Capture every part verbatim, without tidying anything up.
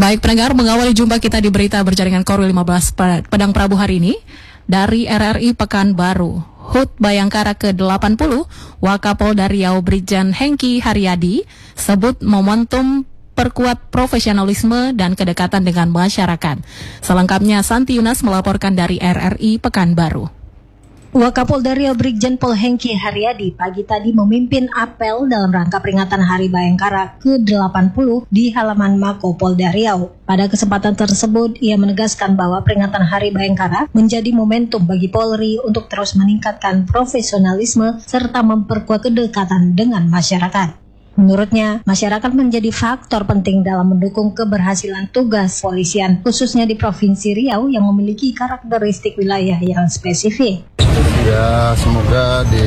Baik pendengar, mengawali jumpa kita di berita berjaringan Korwil lima belas Padang Prabu hari ini dari R R I Pekanbaru. H U T Bayangkara ke delapan puluh, Wakapolda Riau Brigjen Hengki Haryadi sebut momentum perkuat profesionalisme dan kedekatan dengan masyarakat. Selengkapnya Santi Yunas melaporkan dari R R I Pekanbaru. Wakapolda Riau Brigjen Pol Hengki Haryadi pagi tadi memimpin apel dalam rangka peringatan Hari Bayangkara ke delapan puluh di halaman Mako Polda Riau. Pada kesempatan tersebut, ia menegaskan bahwa peringatan Hari Bayangkara menjadi momentum bagi Polri untuk terus meningkatkan profesionalisme serta memperkuat kedekatan dengan masyarakat. Menurutnya, masyarakat menjadi faktor penting dalam mendukung keberhasilan tugas polisian, khususnya di Provinsi Riau yang memiliki karakteristik wilayah yang spesifik. Ya, semoga di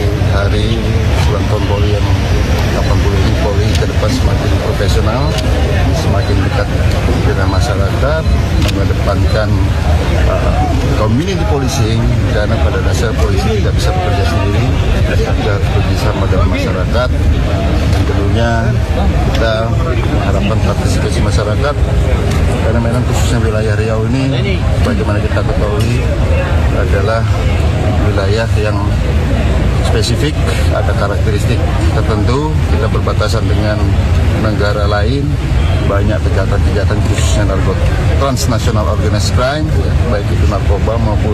hari ulang tahun Polri yang delapan puluh ini Polri ke depan semakin profesional, semakin dekat dengan masyarakat, mengedepankan uh, community policing, karena pada dasar polisi tidak bisa bekerja sendiri, kita harus bekerjasama dengan masyarakat. Dan tentunya kita mengharapkan partisipasi masyarakat, karena memang khususnya wilayah Riau ini, bagaimana kita ketahui, adalah wilayah yang spesifik, ada karakteristik tertentu, kita berbatasan dengan negara lain, banyak kejahatan-kejahatan khususnya narkotika, transnational organized crime, ya, baik itu narkoba maupun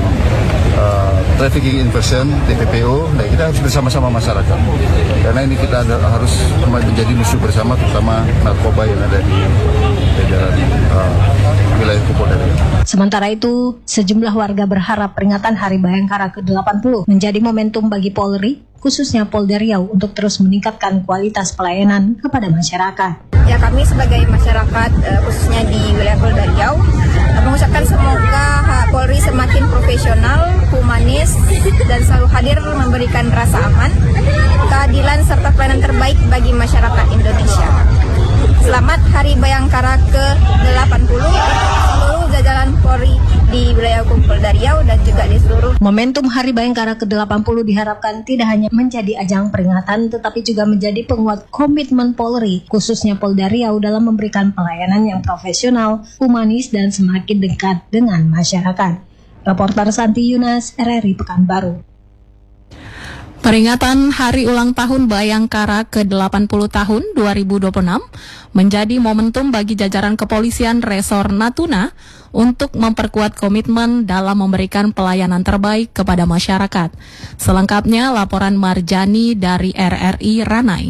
uh, trafficking inversion, T P P O. Nah, kita harus bersama-sama masyarakat, karena ini kita ada, harus menjadi musuh bersama, terutama narkoba yang ada di jajaran uh, wilayah Polda Riau. Sementara itu, sejumlah warga berharap peringatan Hari Bayangkara ke delapan puluh menjadi momentum bagi Polri, khususnya Polda Riau, untuk terus meningkatkan kualitas pelayanan kepada masyarakat. Ya, kami sebagai masyarakat, khususnya di wilayah Polda Riau, mengucapkan semoga Polri semakin profesional, humanis, dan selalu hadir memberikan rasa aman, keadilan, serta pelayanan terbaik bagi masyarakat Indonesia. Selamat Hari Bayangkara ke delapan puluh seluruh jajaran Polri di wilayah hukum Polda Riau dan juga di seluruh. Momentum Hari Bayangkara ke delapan puluh diharapkan tidak hanya menjadi ajang peringatan, tetapi juga menjadi penguat komitmen Polri, khususnya Polda Riau, dalam memberikan pelayanan yang profesional, humanis, dan semakin dekat dengan masyarakat. Reporter Santi Yunas, R R I Pekanbaru. Peringatan Hari Ulang Tahun Bayangkara ke delapan puluh tahun dua ribu dua puluh enam menjadi momentum bagi jajaran kepolisian Resor Natuna untuk memperkuat komitmen dalam memberikan pelayanan terbaik kepada masyarakat. Selengkapnya laporan Marjani dari R R I Ranai.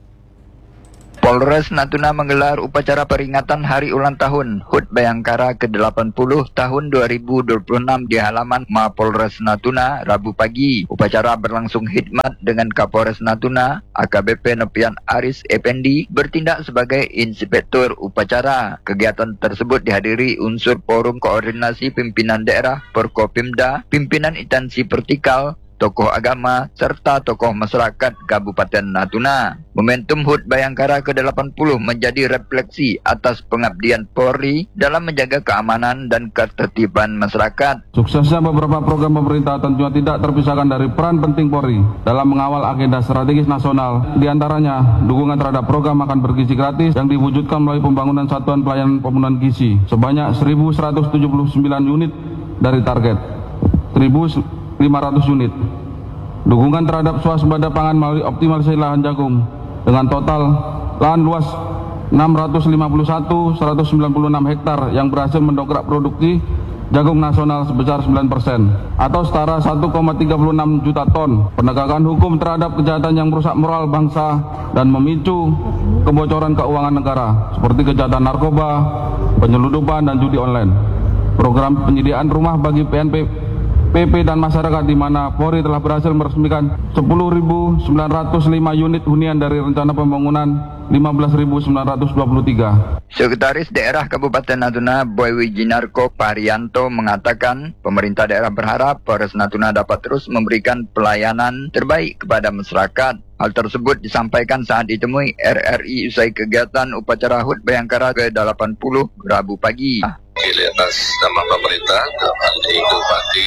Polres Natuna menggelar upacara peringatan Hari Ulang Tahun H U T Bayangkara ke delapan puluh tahun dua ribu dua puluh enam di halaman Mapolres Natuna Rabu pagi. Upacara berlangsung khidmat dengan Kapolres Natuna, A K B P Nopian Aris Effendi, bertindak sebagai inspektur upacara. Kegiatan tersebut dihadiri unsur Forum Koordinasi Pimpinan Daerah Porkopimda, pimpinan instansi vertikal, tokoh agama, serta tokoh masyarakat Kabupaten Natuna. Momentum H U T Bayangkara ke delapan puluh menjadi refleksi atas pengabdian Polri dalam menjaga keamanan dan ketertiban masyarakat. Suksesnya beberapa program pemerintah tentunya tidak terpisahkan dari peran penting Polri dalam mengawal agenda strategis nasional. Di antaranya, dukungan terhadap program makan bergizi gratis yang diwujudkan melalui pembangunan satuan pelayanan pemenuhan gizi sebanyak seribu seratus tujuh puluh sembilan unit dari target seribu lima ratus unit. Dukungan terhadap swasembada pangan melalui optimalisasi lahan jagung dengan total lahan luas enam ratus lima puluh satu ribu seratus sembilan puluh enam hektar yang berhasil mendongkrak produksi jagung nasional sebesar sembilan persen atau setara satu koma tiga enam juta ton. Penegakan hukum terhadap kejahatan yang merusak moral bangsa dan memicu kebocoran keuangan negara seperti kejahatan narkoba, penyelundupan, dan judi online. Program penyediaan rumah bagi P N P P P dan masyarakat, di mana Polri telah berhasil meresmikan sepuluh ribu sembilan ratus lima unit hunian dari rencana pembangunan lima belas ribu sembilan ratus dua puluh tiga. Sekretaris Daerah Kabupaten Natuna Boy Wijinarko Parianto mengatakan pemerintah daerah berharap Polres Natuna dapat terus memberikan pelayanan terbaik kepada masyarakat. Hal tersebut disampaikan saat ditemui R R I usai kegiatan upacara H U T Bayangkara ke delapan puluh Rabu pagi. Di atas nama pemerintah, dalam hal ini Bupati,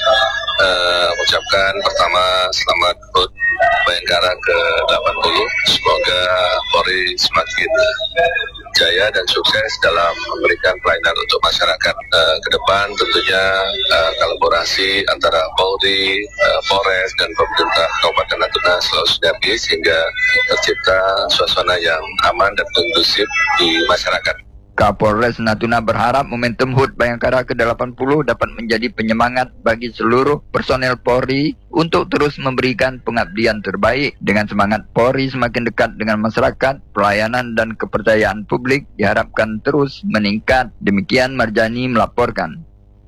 uh, mengucapkan pertama selamat H U T Bayangkara ke delapan puluh. Semoga Polri semakin jaya dan sukses dalam memberikan pelayanan untuk masyarakat. Uh, ke depan tentunya uh, kolaborasi antara Polri, uh, Polres dan pemerintah Kabupaten Natuna selalu sinergi sehingga tercipta suasana yang aman dan kondusif di masyarakat. Kapolres Natuna berharap momentum H U T Bayangkara ke delapan puluh dapat menjadi penyemangat bagi seluruh personel Polri untuk terus memberikan pengabdian terbaik. Dengan semangat Polri semakin dekat dengan masyarakat, pelayanan dan kepercayaan publik diharapkan terus meningkat. Demikian Marjani melaporkan.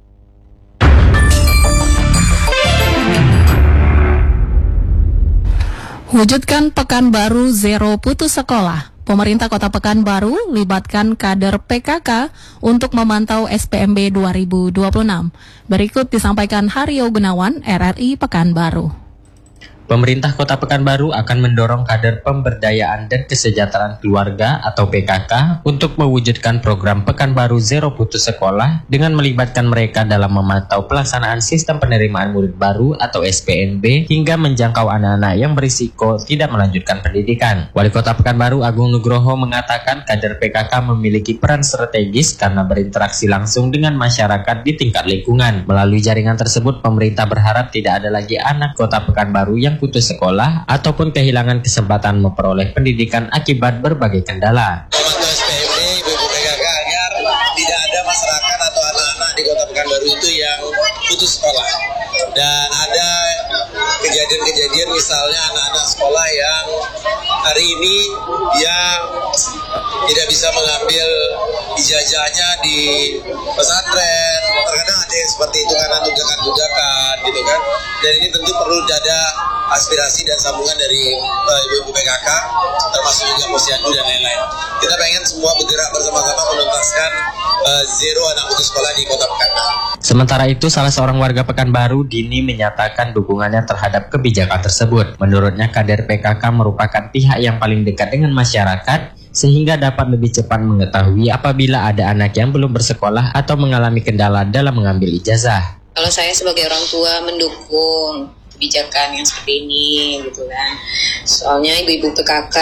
Wujudkan Pekanbaru Zero Putus Sekolah. Pemerintah Kota Pekanbaru libatkan kader P K K untuk memantau S P M B dua ribu dua puluh enam. Berikut disampaikan Haryo Gunawan, R R I Pekanbaru. Pemerintah Kota Pekanbaru akan mendorong kader pemberdayaan dan kesejahteraan keluarga atau P K K untuk mewujudkan program Pekanbaru Zero Putus Sekolah dengan melibatkan mereka dalam memantau pelaksanaan sistem penerimaan murid baru atau S P N B hingga menjangkau anak-anak yang berisiko tidak melanjutkan pendidikan. Wali Kota Pekanbaru Agung Nugroho mengatakan kader P K K memiliki peran strategis karena berinteraksi langsung dengan masyarakat di tingkat lingkungan. Melalui jaringan tersebut, pemerintah berharap tidak ada lagi anak Kota Pekanbaru yang putus sekolah ataupun kehilangan kesempatan memperoleh pendidikan akibat berbagai kendala. Memantau S P M B, Ibu-Ibu P K K agar tidak ada masyarakat atau anak-anak di Kota Pekanbaru itu yang putus sekolah. Dan ada kejadian-kejadian misalnya anak-anak sekolah yang hari ini yang tidak bisa mengambil ijazahnya di pesantren. Terkadang ada yang seperti itu karena tunggakan-tunggakan gitu kan. Dan ini tentu perlu ada aspirasi dan sambungan dari uh, Ibu-Ibu P K K, termasuk juga Posyandu dan lain-lain. Kita pengen semua bergerak bersama-sama menuntaskan uh, zero anak putus sekolah di Kota Pekanbaru. Sementara itu, salah seorang warga Pekanbaru, Dini, menyatakan dukungannya terhadap kebijakan tersebut. Menurutnya, kader P K K merupakan pihak yang paling dekat dengan masyarakat, sehingga dapat lebih cepat mengetahui apabila ada anak yang belum bersekolah atau mengalami kendala dalam mengambil ijazah. Kalau saya sebagai orang tua mendukung kebijakan yang seperti ini gitu kan. Soalnya ibu-ibu P K K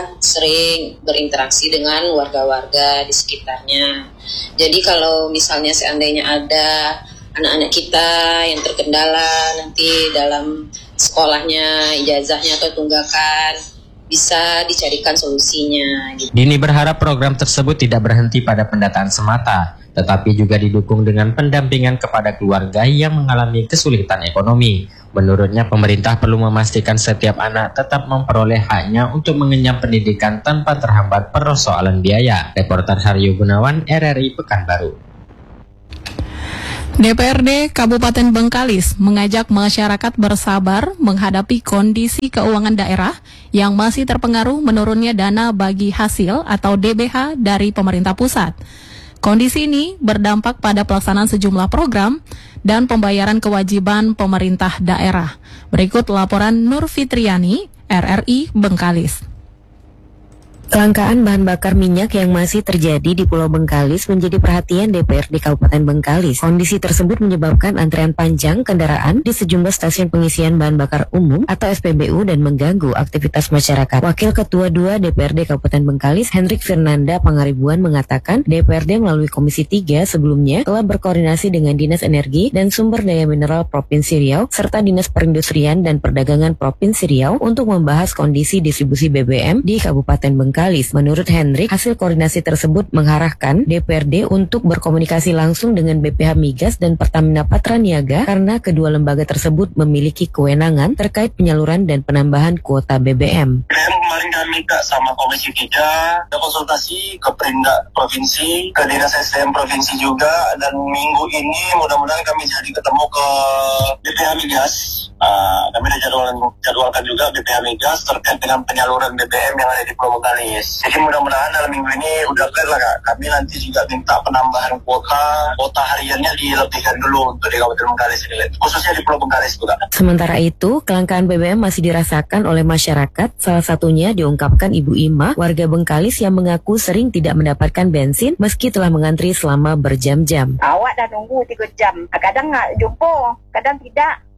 sering berinteraksi dengan warga-warga di sekitarnya. Jadi kalau misalnya seandainya ada anak-anak kita yang terkendala nanti dalam sekolahnya, ijazahnya atau tunggakan, bisa dicarikan solusinya gitu. Dini berharap program tersebut tidak berhenti pada pendataan semata, tetapi juga didukung dengan pendampingan kepada keluarga yang mengalami kesulitan ekonomi. Menurutnya, pemerintah perlu memastikan setiap anak tetap memperoleh haknya untuk mengenyam pendidikan tanpa terhambat persoalan biaya. Reporter Haryo Gunawan, R R I Pekanbaru. D P R D Kabupaten Bengkalis mengajak masyarakat bersabar menghadapi kondisi keuangan daerah yang masih terpengaruh menurunnya dana bagi hasil atau D B H dari pemerintah pusat. Kondisi ini berdampak pada pelaksanaan sejumlah program dan pembayaran kewajiban pemerintah daerah. Berikut laporan Nur Fitriani, R R I Bengkalis. Kelangkaan bahan bakar minyak yang masih terjadi di Pulau Bengkalis menjadi perhatian D P R D Kabupaten Bengkalis. Kondisi tersebut menyebabkan antrean panjang kendaraan di sejumlah stasiun pengisian bahan bakar umum atau S P B U dan mengganggu aktivitas masyarakat. Wakil Ketua dua D P R D Kabupaten Bengkalis, Hendrik Fernanda Pangaribuan, mengatakan D P R D melalui Komisi tiga sebelumnya telah berkoordinasi dengan Dinas Energi dan Sumber Daya Mineral Provinsi Riau serta Dinas Perindustrian dan Perdagangan Provinsi Riau untuk membahas kondisi distribusi B B M di Kabupaten Bengkalis. Menurut Hendrik, hasil koordinasi tersebut mengarahkan D P R D untuk berkomunikasi langsung dengan B P H Migas dan Pertamina Patraniaga karena kedua lembaga tersebut memiliki kewenangan terkait penyaluran dan penambahan kuota B B M. Kemarin kami minta sama Komisi tiga, ada konsultasi ke Perindak Provinsi, ke Dinas S D M Provinsi juga, dan minggu ini mudah-mudahan kami jadi ketemu ke B P H Migas. Uh, kami sudah jadwalkan, jadwalkan juga B P H Migas terkait dengan penyaluran B B M yang ada di Pulau Bengkalis. Jadi mudah-mudahan dalam minggu ini udah clear lah Kak. Kami nanti juga minta penambahan kuota, kuota hariannya dilebihkan dulu untuk di Kabupaten Bengkalis, khususnya di Pulau Bengkalis juga. Sementara itu, kelangkaan B B M masih dirasakan oleh masyarakat. Salah satunya diungkapkan Ibu Ima, warga Bengkalis yang mengaku sering tidak mendapatkan bensin meski telah mengantri selama berjam-jam. Awak dah nunggu tiga jam, kadang nggak jumpa, kadang tidak.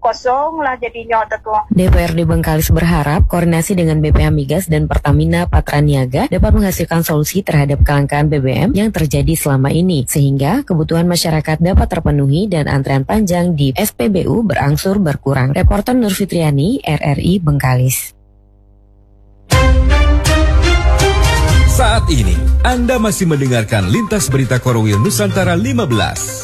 kosong lah jadinya tuh. D P R D Bengkalis berharap koordinasi dengan B P H Migas dan Pertamina Patraniaga dapat menghasilkan solusi terhadap kelangkaan B B M yang terjadi selama ini, sehingga kebutuhan masyarakat dapat terpenuhi dan antrean panjang di S P B U berangsur berkurang. Reporter Nur Fitriani, R R I Bengkalis. Saat ini, Anda masih mendengarkan Lintas Berita Korwil Nusantara lima belas.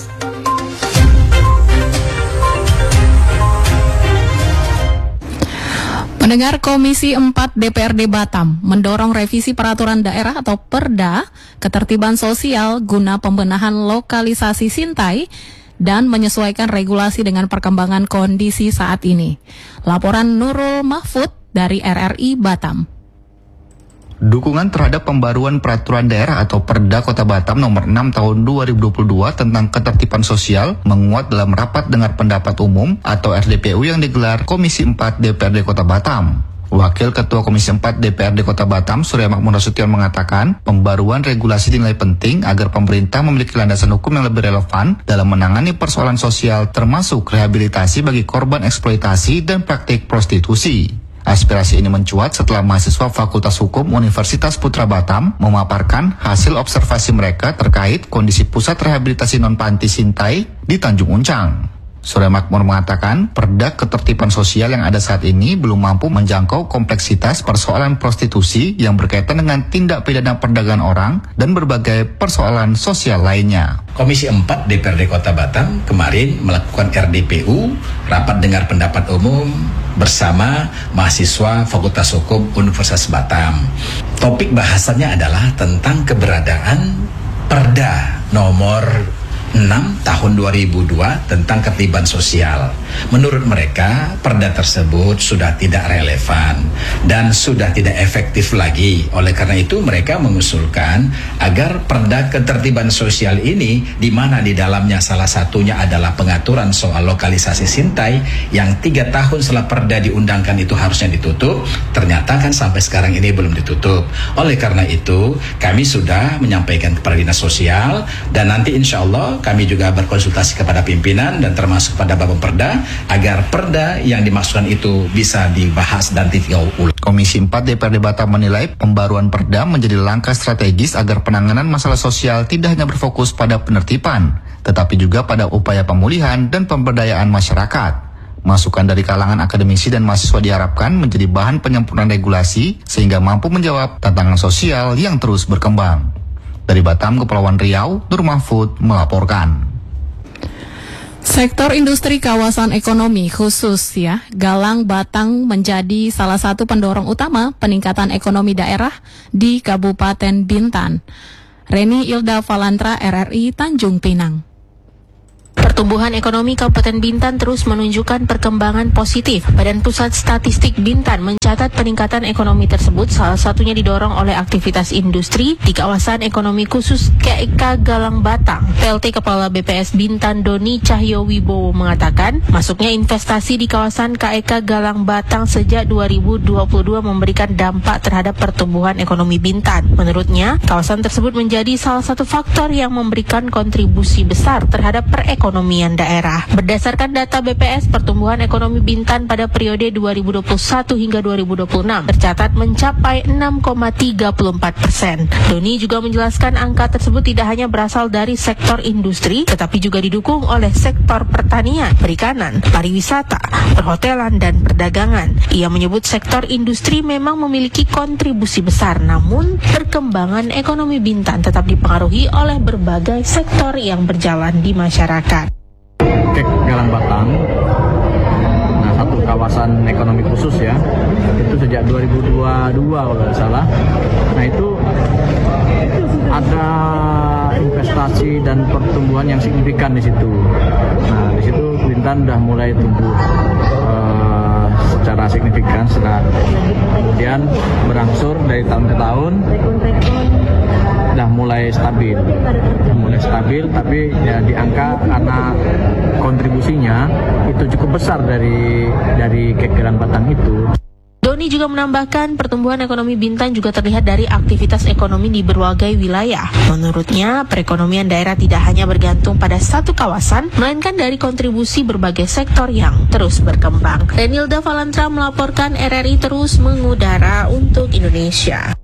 Pendengar, Komisi empat D P R D Batam mendorong revisi peraturan daerah atau Perda Ketertiban Sosial guna pembenahan lokalisasi Sintai dan menyesuaikan regulasi dengan perkembangan kondisi saat ini. Laporan Nurul Mahfud dari R R I Batam. Dukungan terhadap pembaruan peraturan daerah atau Perda Kota Batam nomor enam tahun dua ribu dua puluh dua tentang ketertiban sosial menguat dalam rapat dengar pendapat umum atau R D P U yang digelar Komisi empat D P R D Kota Batam. Wakil Ketua Komisi empat D P R D Kota Batam, Surya Makmur Nasution mengatakan, pembaruan regulasi dinilai penting agar pemerintah memiliki landasan hukum yang lebih relevan dalam menangani persoalan sosial termasuk rehabilitasi bagi korban eksploitasi dan praktik prostitusi. Aspirasi ini mencuat setelah mahasiswa Fakultas Hukum Universitas Putra Batam memaparkan hasil observasi mereka terkait kondisi pusat rehabilitasi non-panti Sintai di Tanjung Uncang. Surya Makmur mengatakan, Perda Ketertiban Sosial yang ada saat ini belum mampu menjangkau kompleksitas persoalan prostitusi yang berkaitan dengan tindak pidana perdagangan orang dan berbagai persoalan sosial lainnya. Komisi empat D P R D Kota Batam kemarin melakukan R D P U, rapat dengar pendapat umum bersama mahasiswa Fakultas Hukum Universitas Batam. Topik bahasannya adalah tentang keberadaan Perda nomor enam tahun dua ribu dua tentang ketertiban sosial. Menurut mereka, perda tersebut sudah tidak relevan dan sudah tidak efektif lagi. Oleh karena itu, mereka mengusulkan agar perda ketertiban sosial ini, di mana di dalamnya salah satunya adalah pengaturan soal lokalisasi Sintai yang tiga tahun setelah perda diundangkan itu harusnya ditutup, ternyata kan sampai sekarang ini belum ditutup. Oleh karena itu, kami sudah menyampaikan kepada Dinas Sosial dan nanti insya Allah kami juga berkonsultasi kepada pimpinan dan termasuk pada Bapak Perda agar perda yang dimaksudkan itu bisa dibahas dan ditinjau ulang. Komisi empat D P R D Batam menilai pembaruan perda menjadi langkah strategis agar penanganan masalah sosial tidak hanya berfokus pada penertiban, tetapi juga pada upaya pemulihan dan pemberdayaan masyarakat. Masukan dari kalangan akademisi dan mahasiswa diharapkan menjadi bahan penyempurnaan regulasi sehingga mampu menjawab tantangan sosial yang terus berkembang. Dari Batam, Kepulauan Riau, Nur Mahfud melaporkan. Sektor industri kawasan ekonomi khusus ya, Galang Batang menjadi salah satu pendorong utama peningkatan ekonomi daerah di Kabupaten Bintan. Reni Ilda Valantra, R R I Tanjung Pinang. Pertumbuhan ekonomi Kabupaten Bintan terus menunjukkan perkembangan positif. Badan Pusat Statistik Bintan mencatat peningkatan ekonomi tersebut salah satunya didorong oleh aktivitas industri di kawasan ekonomi khusus K E K Galang Batang. P L T Kepala B P S Bintan Doni Cahyo Wibowo mengatakan, masuknya investasi di kawasan K E K Galang Batang sejak dua ribu dua puluh dua memberikan dampak terhadap pertumbuhan ekonomi Bintan. Menurutnya, kawasan tersebut menjadi salah satu faktor yang memberikan kontribusi besar terhadap perekonomian Ekonomian daerah. Berdasarkan data B P S, pertumbuhan ekonomi Bintan pada periode dua ribu dua puluh satu hingga dua ribu dua puluh enam tercatat mencapai enam koma tiga empat persen. Doni juga menjelaskan angka tersebut tidak hanya berasal dari sektor industri, tetapi juga didukung oleh sektor pertanian, perikanan, pariwisata, perhotelan, dan perdagangan. Ia menyebut sektor industri memang memiliki kontribusi besar, namun perkembangan ekonomi Bintan tetap dipengaruhi oleh berbagai sektor yang berjalan di masyarakat. K E K Galang Batang, nah satu kawasan ekonomi khusus ya, itu sejak dua ribu dua puluh dua kalau tidak salah. Nah itu ada investasi dan pertumbuhan yang signifikan di situ. Nah di situ Bintan sudah mulai tumbuh uh, secara signifikan, secara kemudian berangsur dari tahun ke tahun sudah mulai stabil, mulai stabil, tapi ya di angka karena kontribusinya itu cukup besar dari dari K E K Galang Batang itu. Doni juga menambahkan pertumbuhan ekonomi Bintan juga terlihat dari aktivitas ekonomi di berbagai wilayah. Menurutnya, perekonomian daerah tidak hanya bergantung pada satu kawasan, melainkan dari kontribusi berbagai sektor yang terus berkembang. Renilda Valantra melaporkan R R I terus mengudara untuk Indonesia.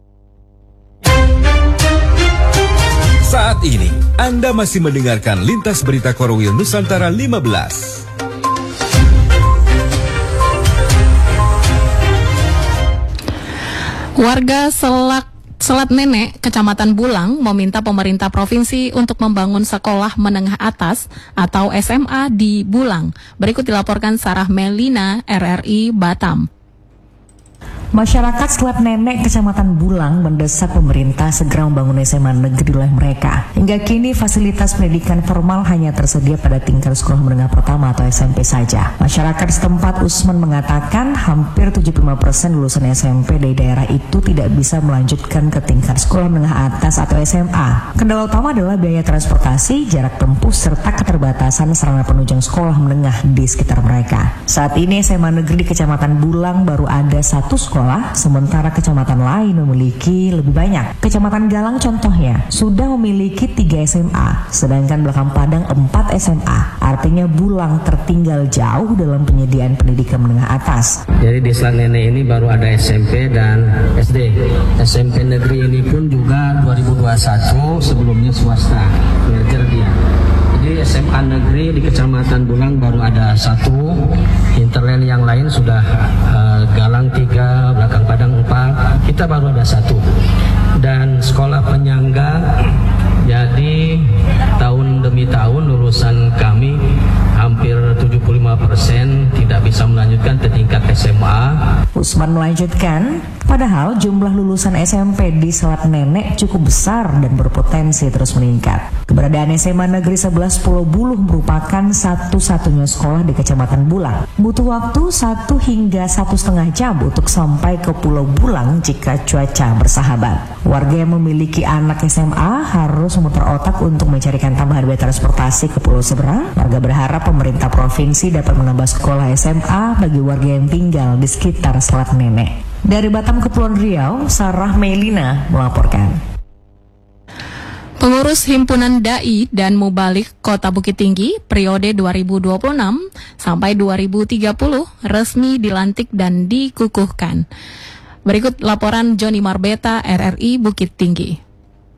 Saat ini, Anda masih mendengarkan Lintas Berita Korwil Nusantara lima belas. Warga Selak Selat Nenek, Kecamatan Bulang, meminta pemerintah provinsi untuk membangun sekolah menengah atas atau S M A di Bulang. Berikut dilaporkan Sarah Melina, R R I Batam. Masyarakat Selat Nenek, Kecamatan Bulang mendesak pemerintah segera membangun S M A negeri di wilayah mereka. Hingga kini fasilitas pendidikan formal hanya tersedia pada tingkat sekolah menengah pertama atau S M P saja. Masyarakat setempat Usman mengatakan hampir tujuh puluh lima persen lulusan S M P dari daerah itu tidak bisa melanjutkan ke tingkat sekolah menengah atas atau S M A. Kendala utama adalah biaya transportasi, jarak tempuh, serta keterbatasan sarana penunjang sekolah menengah di sekitar mereka. Saat ini S M A negeri di Kecamatan Bulang baru ada satu sekolah, sementara kecamatan lain memiliki lebih banyak. Kecamatan Galang contohnya sudah memiliki tiga S M A, sedangkan Belakang Padang empat S M A. Artinya Bulang tertinggal jauh dalam penyediaan pendidikan menengah atas. Jadi di Selat Nenek ini baru ada S M P dan S D. S M P negeri ini pun juga dua ribu dua puluh satu sebelumnya swasta, merger dia. Jadi S M A negeri di Kecamatan Bulang baru ada satu, interland yang lain sudah uh, Galang tiga, Belakang Padang empat, kita baru ada satu. Dan sekolah penyangga, jadi tahun demi tahun lulusan kami hampir tujuh puluh lima persen tidak bisa melanjutkan ke tingkat S M A. Usman melanjutkan, padahal jumlah lulusan S M P di Selat Nenek cukup besar dan berpotensi terus meningkat. Keberadaan S M A Negeri sebelas Pulau Buluh merupakan satu-satunya sekolah di Kecamatan Bulang. Butuh waktu satu hingga satu setengah jam untuk sampai ke Pulau Bulang jika cuaca bersahabat. Warga yang memiliki anak S M A harus memutar otak untuk mencarikan tambahan biaya transportasi ke pulau seberang. Warga berharap pemerintah provinsi dapat menambah sekolah S M A bagi warga yang tinggal di sekitar Selat Nenek. Dari Batam, Kepulauan Riau, Sarah Melina melaporkan. Pengurus Himpunan Dai dan Mubalik Kota Bukit Tinggi periode dua ribu dua puluh enam sampai dua ribu tiga puluh resmi dilantik dan dikukuhkan. Berikut laporan Joni Marbeta, R R I Bukit Tinggi.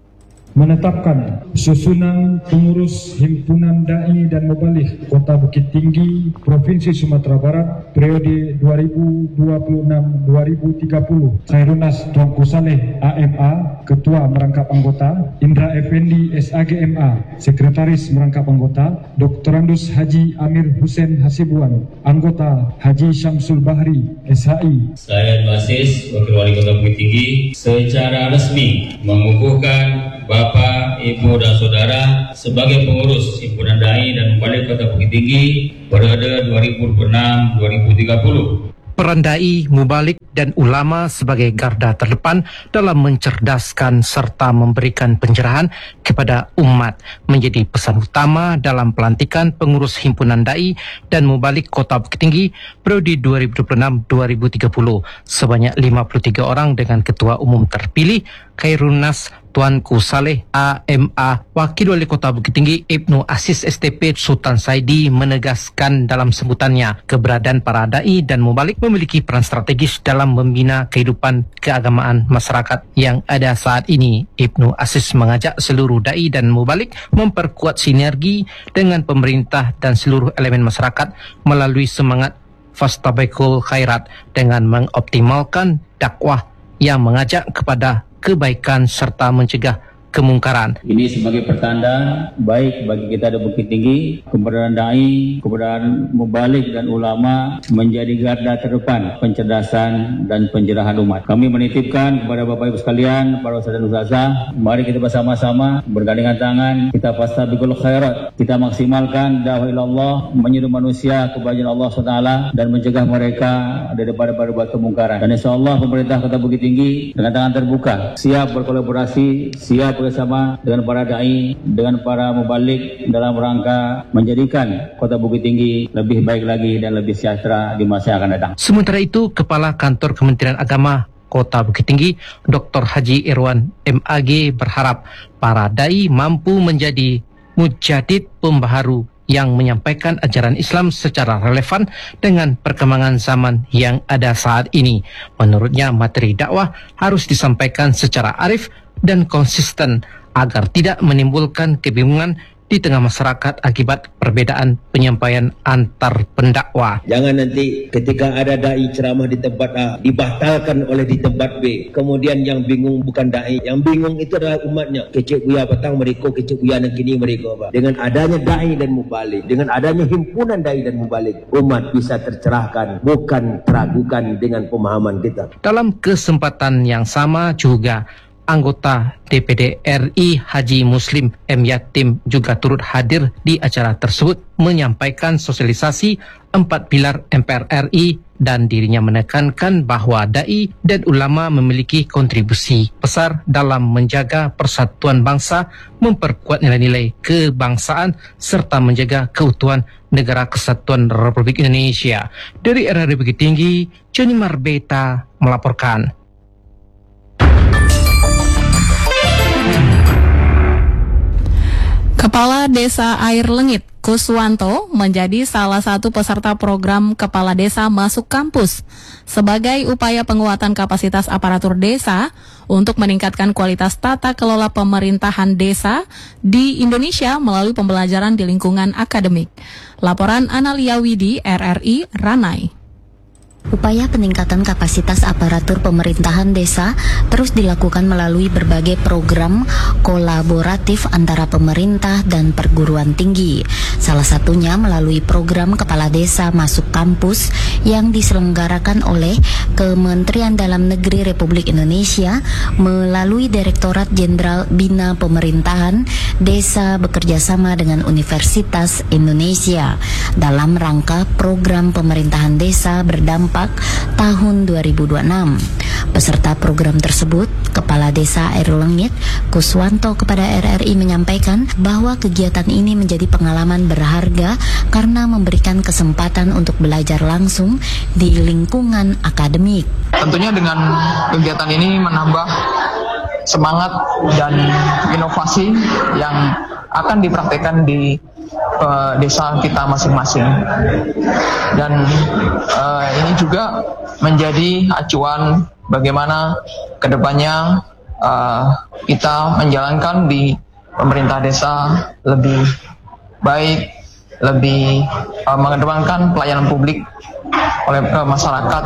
Menetapkan susunan pengurus Himpunan Dai dan Mubalik Kota Bukit Tinggi Provinsi Sumatera Barat periode dua ribu dua puluh enam sampai dua ribu tiga puluh. Khairunas Tuanku Saleh A M A, Ketua Merangkap Anggota, Indra Effendi S A G M A, Sekretaris Merangkap Anggota, Doktor Andus Haji Amir Hussein Hasibuan, Anggota Haji Syamsul Bahri S H I. Saya Basis, Wakil Wali Kota Bukit Tinggi, secara resmi mengukuhkan Bapak, Ibu, dan Saudara sebagai pengurus Himpunan Dai dan Mubalik Kota Bukit Tinggi periode dua ribu dua puluh enam sampai dua ribu tiga puluh. Peran dai, mubalik, dan ulama sebagai garda terdepan dalam mencerdaskan serta memberikan pencerahan kepada umat menjadi pesan utama dalam pelantikan pengurus Himpunan Dai dan Mubalik Kota Bukit Tinggi periode dua ribu dua puluh enam sampai dua ribu tiga puluh. Sebanyak lima puluh tiga orang dengan Ketua Umum terpilih Khairunas Tuanku Saleh A M A, Wakil Wali Kota Bukit Tinggi Ibnu Aziz S T P Sultan Saidi menegaskan dalam sebutannya keberadaan para dai dan mubalik memiliki peran strategis dalam membina kehidupan keagamaan masyarakat yang ada saat ini. Ibnu Aziz mengajak seluruh dai dan mubalik memperkuat sinergi dengan pemerintah dan seluruh elemen masyarakat melalui semangat fastabiqul khairat dengan mengoptimalkan dakwah yang mengajak kepada kebaikan serta mencegah kemungkaran. Ini sebagai pertanda baik bagi kita di Bukit Tinggi, keberadaan dai, keberadaan mubalik dan ulama menjadi garda terdepan pencerdasan dan pencerahan umat. Kami menitipkan kepada Bapak Ibu sekalian, para ustaz dan ustazah, mari kita bersama-sama bergandengan tangan, kita fastabiqul khairat, kita maksimalkan dakwah ilallah, menyeru manusia kebahagiaan Allah subhanahu wa taala dan mencegah mereka daripada berbuat kemungkaran. Dan insyaallah pemerintah Kota Bukit Tinggi dengan tangan terbuka siap berkolaborasi, siap bersama dengan para dai, dengan para mubalik dalam rangka menjadikan Kota Bukit Tinggi lebih baik lagi dan lebih sejahtera di masa yang akan datang. Sementara itu, Kepala Kantor Kementerian Agama Kota Bukit Tinggi, Doktor Haji Irwan M A G berharap para dai mampu menjadi mujadid pembaharu yang menyampaikan ajaran Islam secara relevan dengan perkembangan zaman yang ada saat ini. Menurutnya, materi dakwah harus disampaikan secara arif dan konsisten agar tidak menimbulkan kebingungan di tengah masyarakat akibat perbedaan penyampaian antar pendakwah. Jangan nanti ketika ada dai ceramah di tempat A dibatalkan oleh di tempat B. Kemudian yang bingung bukan dai, yang bingung itu adalah umatnya. Kecik buya petang mereka, kecik buya nang kini mereka. Apa? Dengan adanya dai dan mubalik, dengan adanya himpunan dai dan mubalik, umat bisa tercerahkan, bukan teragukan dengan pemahaman kita. Dalam kesempatan yang sama juga, anggota D P D R I Haji Muslim M. Yatim juga turut hadir di acara tersebut menyampaikan sosialisasi empat pilar M P R R I dan dirinya menekankan bahwa dai dan ulama memiliki kontribusi besar dalam menjaga persatuan bangsa, memperkuat nilai-nilai kebangsaan serta menjaga keutuhan Negara Kesatuan Republik Indonesia. Dari R R I Bukit Tinggi, Johnny Marbeta melaporkan. Kepala Desa Air Lengit, Kuswanto, menjadi salah satu peserta program Kepala Desa Masuk Kampus sebagai upaya penguatan kapasitas aparatur desa untuk meningkatkan kualitas tata kelola pemerintahan desa di Indonesia melalui pembelajaran di lingkungan akademik. Laporan Analia Widi, R R I, Ranai. Upaya peningkatan kapasitas aparatur pemerintahan desa terus dilakukan melalui berbagai program kolaboratif antara pemerintah dan perguruan tinggi. Salah satunya melalui program Kepala Desa Masuk Kampus yang diselenggarakan oleh Kementerian Dalam Negeri Republik Indonesia melalui Direktorat Jenderal Bina Pemerintahan Desa bekerjasama dengan Universitas Indonesia dalam rangka program pemerintahan desa berdampak tahun dua ribu dua puluh enam. Peserta program tersebut, Kepala Desa Air Lengit, Kuswanto, kepada R R I menyampaikan bahwa kegiatan ini menjadi pengalaman berharga karena memberikan kesempatan untuk belajar langsung di lingkungan akademik. Tentunya dengan kegiatan ini menambah semangat dan inovasi yang akan dipraktekkan di Uh, desa kita masing-masing, dan uh, ini juga menjadi acuan bagaimana kedepannya uh, kita menjalankan di pemerintah desa lebih baik, lebih uh, mengedepankan pelayanan publik oleh uh, masyarakat.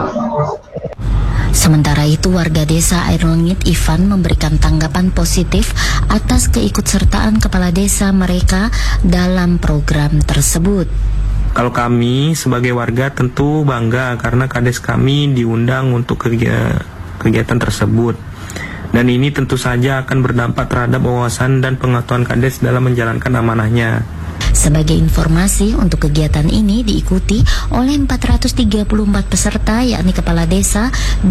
Sementara itu, warga desa Air Lengit Ivan memberikan tanggapan positif atas keikutsertaan kepala desa mereka dalam program tersebut. Kalau kami sebagai warga tentu bangga karena kades kami diundang untuk kegiatan tersebut. Dan ini tentu saja akan berdampak terhadap wawasan dan pengetahuan kades dalam menjalankan amanahnya. Sebagai informasi, untuk kegiatan ini diikuti oleh empat ratus tiga puluh empat peserta, yakni kepala desa